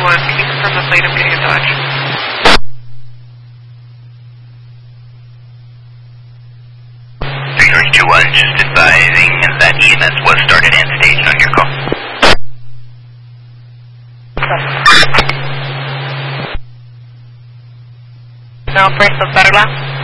221, can you confirm the plate? I'm getting a Dodge. George 21, just advising that EMS was started and staged on your call. No, first of Perla.